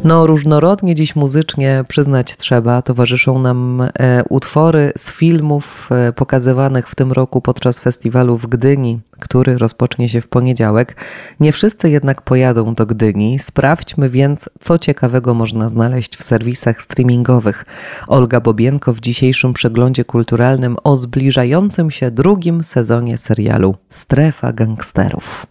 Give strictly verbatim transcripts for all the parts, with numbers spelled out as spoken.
No, różnorodnie dziś muzycznie, przyznać trzeba, towarzyszą nam e, utwory z filmów e, pokazywanych w tym roku podczas festiwalu w Gdyni, który rozpocznie się w poniedziałek. Nie wszyscy jednak pojadą do Gdyni. Sprawdźmy więc, co ciekawego można znaleźć w serwisach streamingowych. Olga Bobienko w dzisiejszym przeglądzie kulturalnym o zbliżającym się drugim sezonie serialu Strefa Gangsterów.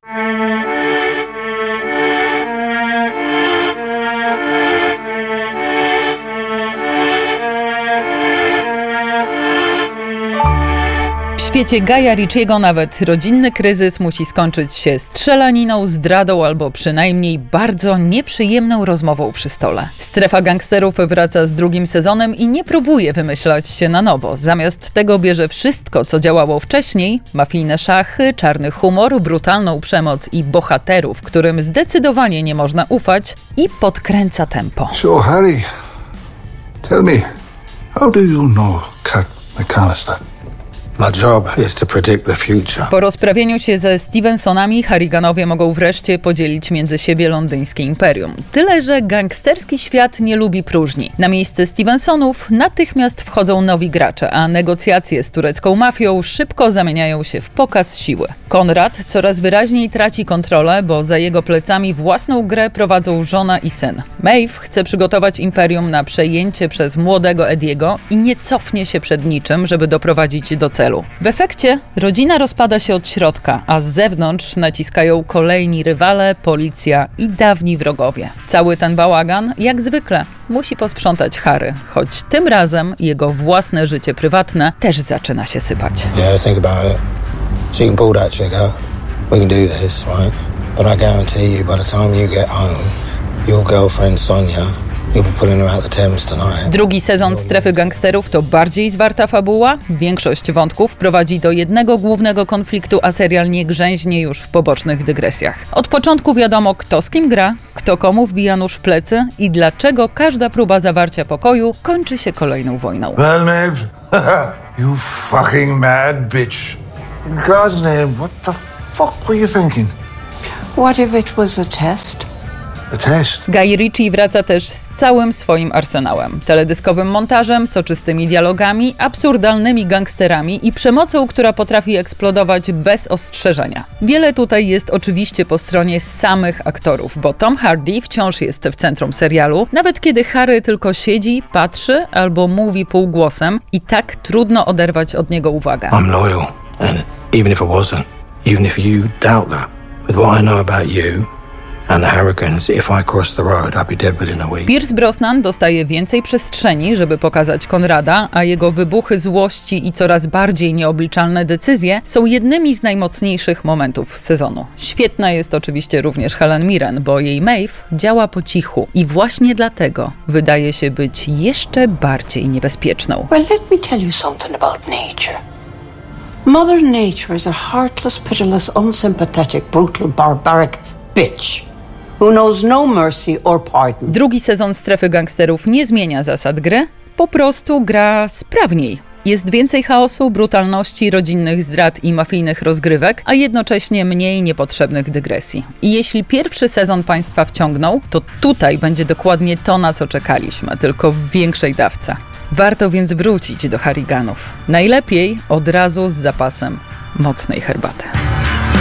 W świecie Guya Ritchiego nawet rodzinny kryzys musi skończyć się strzelaniną, zdradą albo przynajmniej bardzo nieprzyjemną rozmową przy stole. Strefa Gangsterów wraca z drugim sezonem i nie próbuje wymyślać się na nowo. Zamiast tego bierze wszystko, co działało wcześniej, mafijne szachy, czarny humor, brutalną przemoc i bohaterów, którym zdecydowanie nie można ufać, i podkręca tempo. So Harry, tell me, how do you know Cat McAllister? My job is to predict the future. Po rozprawieniu się ze Stevensonami Harriganowie mogą wreszcie podzielić między siebie londyńskie imperium. Tyle, że gangsterski świat nie lubi próżni. Na miejsce Stevensonów natychmiast wchodzą nowi gracze, a negocjacje z turecką mafią szybko zamieniają się w pokaz siły. Konrad coraz wyraźniej traci kontrolę, bo za jego plecami własną grę prowadzą żona i syn. Maeve chce przygotować imperium na przejęcie przez młodego Ediego i nie cofnie się przed niczym, żeby doprowadzić do celu. W efekcie rodzina rozpada się od środka, a z zewnątrz naciskają kolejni rywale, policja i dawni wrogowie. Cały ten bałagan, jak zwykle, musi posprzątać Harry, choć tym razem jego własne życie prywatne też zaczyna się sypać. Yeah, think about it. So you can pull that trigger. We can do this, right? But I guarantee you, by the time you get home, your girlfriend Sonia, you'll be pulling her out the Thames tonight. Drugi sezon Strefy Gangsterów to bardziej zwarta fabuła. Większość wątków prowadzi do jednego głównego konfliktu, a serial nie grzęźnie już w pobocznych dygresjach. Od początku wiadomo, kto z kim gra, kto komu wbija nóż w plecy i dlaczego każda próba zawarcia pokoju kończy się kolejną wojną. Well, Maeve, you fucking mad bitch. In God's name, what the fuck were you thinking? What if it was a test? A test? Guy Ritchie wraca też z całym swoim arsenałem. Teledyskowym montażem, soczystymi dialogami, absurdalnymi gangsterami i przemocą, która potrafi eksplodować bez ostrzeżenia. Wiele tutaj jest oczywiście po stronie samych aktorów, bo Tom Hardy wciąż jest w centrum serialu, nawet kiedy Harry tylko siedzi, patrzy albo mówi półgłosem i tak trudno oderwać od niego uwagę. I'm loyal, and even if I wasn't, even if you doubt that, with what I know about you and the Harrigans, if I crossed the road, I'd be dead within a week. Pierce Brosnan dostaje więcej przestrzeni, żeby pokazać Konrada, a jego wybuchy złości i coraz bardziej nieobliczalne decyzje są jednymi z najmocniejszych momentów sezonu. Świetna jest oczywiście również Helen Mirren, bo jej Maeve działa po cichu i właśnie dlatego wydaje się być jeszcze bardziej niebezpieczną. Well, let me tell you something about nature. Mother Nature is a heartless, pitiless, unsympathetic, brutal, barbaric bitch who knows no mercy or pardon. Drugi sezon Strefy Gangsterów nie zmienia zasad gry, po prostu gra sprawniej. Jest więcej chaosu, brutalności, rodzinnych zdrad i mafijnych rozgrywek, a jednocześnie mniej niepotrzebnych dygresji. I jeśli pierwszy sezon Państwa wciągnął, to tutaj będzie dokładnie to, na co czekaliśmy, tylko w większej dawce. Warto więc wrócić do Harriganów. Najlepiej od razu z zapasem mocnej herbaty.